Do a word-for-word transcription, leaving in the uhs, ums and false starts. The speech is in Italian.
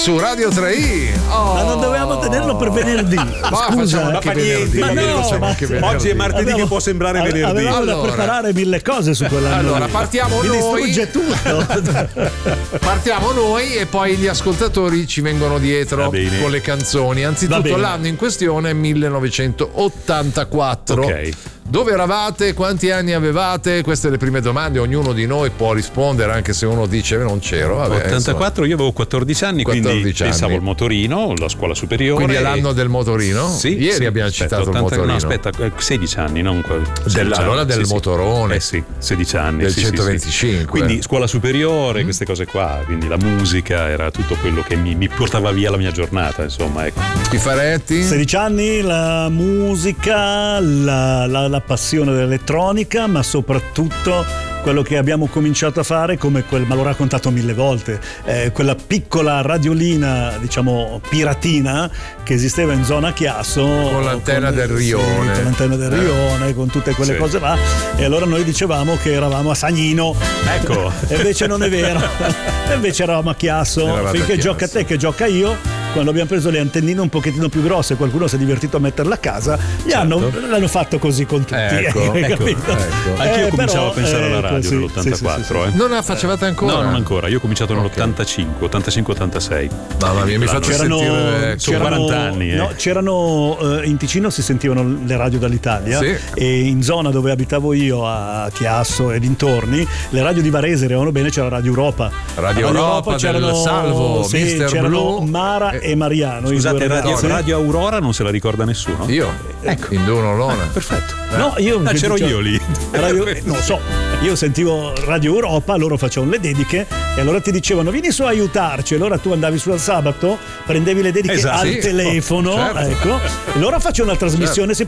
su Radio tre i. Oh. Ma non dovevamo tenerlo per venerdì. Ma Scusa, anche venerdì. ma no, ma anche venerdì. Oggi è martedì, Abbiamo- che può sembrare venerdì. Avevamo Allora. da preparare mille cose su quell'anno. Allora, lì. partiamo Mi noi. distrugge tutto. Partiamo noi e poi gli ascoltatori ci vengono dietro Va bene. con le canzoni. Va Anzitutto bene. l'anno in questione è millenovecentottantaquattro. Ok. Dove eravate? Quanti anni avevate? Queste le prime domande, ognuno di noi può rispondere anche se uno dice non c'ero. Vabbè, ottantaquattro, io avevo quattordici anni, quindi quattordici anni. pensavo al motorino, la scuola superiore. Quindi è l'anno del motorino? Sì, Ieri sì, abbiamo aspetta, citato ottanta il motorino. No, aspetta, eh, sedici anni, non quel- sedici allora anni, del sì, sì. motorone. Eh sì, sedici anni. Del sì, sì, sì. centoventicinque. Quindi scuola superiore, queste cose qua, quindi la musica era tutto quello che mi, mi portava via la mia giornata, insomma, ecco. Schifaretti? sedici anni, la musica, la, la- la passione dell'elettronica, ma soprattutto quello che abbiamo cominciato a fare, come quel, ma l'ho raccontato mille volte, eh, quella piccola radiolina, diciamo piratina, che esisteva in zona Chiasso Con l'antenna del Rione. sì, con l'antenna del Eh. Rione, con tutte quelle Sì. cose là, e allora noi dicevamo che eravamo a Sagnino. Ecco. E invece non è vero, e invece eravamo a Chiasso. Eravate Finché a Chiasso. gioca te che gioca io. Quando abbiamo preso le antennine un pochettino più grosse, qualcuno si è divertito a metterle a casa, gli Certo. hanno, l'hanno fatto così con tutti. Ecco, hai ecco, capito? ecco. Anch'io Eh, cominciavo però, a pensare alla ecco, radio sì, nell'ottantaquattro, sì, sì, sì, eh. Non la facevate ancora? No, non ancora. Io ho cominciato Ok. nell'ottantacinque, ottantacinque ottantasei. Mamma mia, mi faccio C'erano, sentire sono c'erano- quaranta anni, eh. no, c'erano eh, in Ticino si sentivano le radio dall'Italia, Sì. e in zona dove abitavo io, a Chiasso e dintorni, le radio di Varese arrivavano bene, c'era Radio Europa. Radio A Europa, del Salvo, sì, mister c'erano Blue. Mara Eh, e Mariano. i Scusate, due radio, ragazzi. radio Aurora non se la ricorda nessuno? Io? Ecco. In Dunolona. Perfetto. No, io Ah, c'ero cioè, io lì. Radio, non so, io sentivo Radio Europa, loro facevano le dediche e allora ti dicevano vieni su a aiutarci, e allora tu andavi su al sabato, prendevi le dediche Esatto. al Sì, telefono, certo. ecco, e loro facevano una trasmissione, si